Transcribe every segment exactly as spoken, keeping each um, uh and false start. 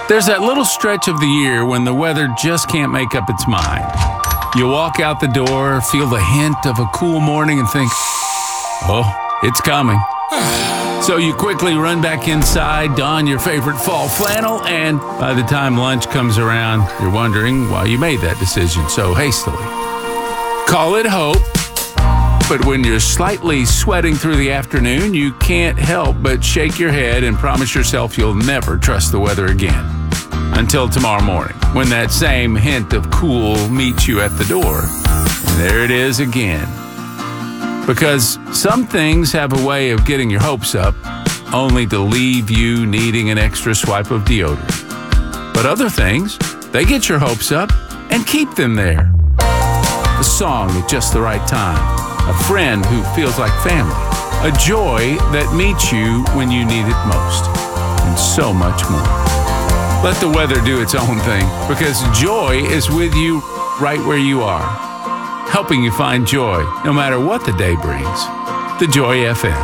There's that little stretch of the year when the weather just can't make up its mind. You walk out the door, feel the hint of a cool morning and think, oh, it's coming. So you quickly run back inside, don your favorite fall flannel, and by the time lunch comes around, you're wondering why you made that decision so hastily. Call it hope. But when you're slightly sweating through the afternoon, you can't help but shake your head and promise yourself you'll never trust the weather again. Until tomorrow morning, when that same hint of cool meets you at the door. And there it is again. Because some things have a way of getting your hopes up, only to leave you needing an extra swipe of deodorant. But other things, they get your hopes up and keep them there. A song at just the right time. A friend who feels like family. A joy that meets you when you need it most. And so much more. Let the weather do its own thing, because joy is with you right where you are. Helping you find joy, no matter what the day brings. The Joy F M.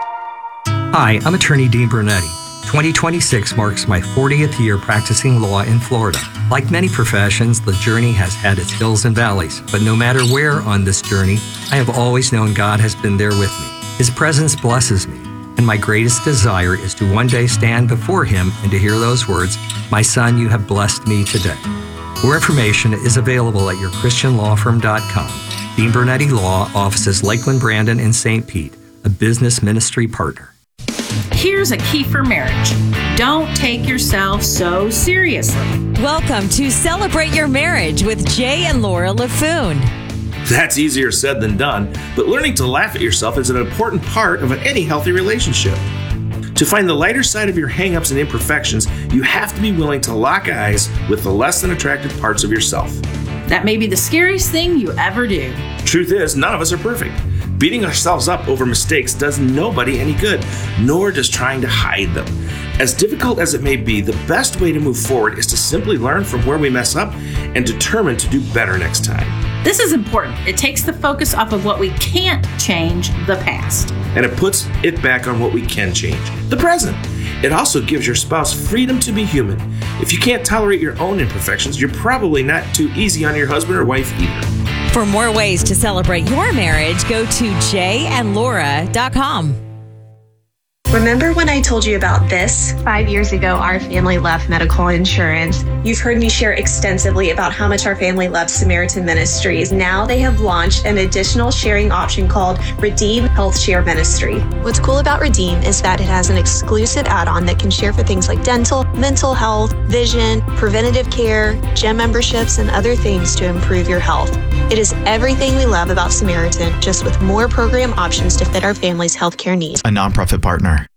Hi, I'm attorney Dean Brunetti. twenty twenty-six marks my fortieth year practicing law in Florida. Like many professions, the journey has had its hills and valleys, but no matter where on this journey, I have always known God has been there with me. His presence blesses me, and my greatest desire is to one day stand before Him and to hear those words, "My son, you have blessed me today." More information is available at your christian law firm dot com. Dean Brunetti Law, offices Lakeland, Brandon, and Saint Pete, a business ministry partner. Here's a key for marriage. Don't take yourself so seriously. Welcome to Celebrate Your Marriage with Jay and Laura LaFoon. That's easier said than done, but learning to laugh at yourself is an important part of any healthy relationship. To find the lighter side of your hang-ups and imperfections, you have to be willing to lock eyes with the less than attractive parts of yourself. That may be the scariest thing you ever do. Truth is, none of us are perfect. Beating ourselves up over mistakes does nobody any good, nor does trying to hide them. As difficult as it may be, the best way to move forward is to simply learn from where we mess up and determine to do better next time. This is important. It takes the focus off of what we can't change, the past. And it puts it back on what we can change, the present. It also gives your spouse freedom to be human. If you can't tolerate your own imperfections, you're probably not too easy on your husband or wife either. For more ways to celebrate your marriage, go to jay and laura dot com. Remember when I told you about this? Five years ago, our family left medical insurance. You've heard me share extensively about how much our family loves Samaritan Ministries. Now they have launched an additional sharing option called Redeem Health Share Ministry. What's cool about Redeem is that it has an exclusive add-on that can share for things like dental, mental health, vision, preventative care, gym memberships, and other things to improve your health. It is everything we love about Samaritan, just with more program options to fit our family's healthcare needs. A nonprofit partner.